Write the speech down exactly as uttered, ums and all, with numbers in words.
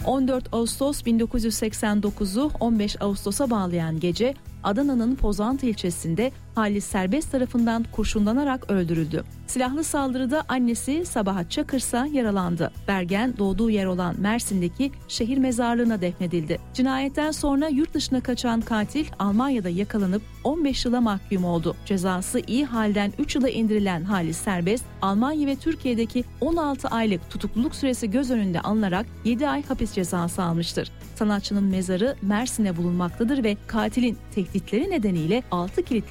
on dört Ağustos bin dokuz yüz seksen dokuzu on beş Ağustos'a bağlayan gece Adana'nın Pozantı ilçesinde Halis Serbest tarafından kurşunlanarak öldürüldü. Silahlı saldırıda annesi Sabahat Çakırsa yaralandı. Bergen doğduğu yer olan Mersin'deki şehir mezarlığına defnedildi. Cinayetten sonra yurt dışına kaçan katil Almanya'da yakalanıp on beş yıla mahkum oldu. Cezası iyi halden üç yıla indirilen Halis Serbest, Almanya ve Türkiye'deki on altı aylık tutukluluk süresi göz önünde alınarak yedi ay hapis cezası almıştır. Sanatçının mezarı Mersin'de bulunmaktadır ve katilin tehditleri nedeniyle altı kilitli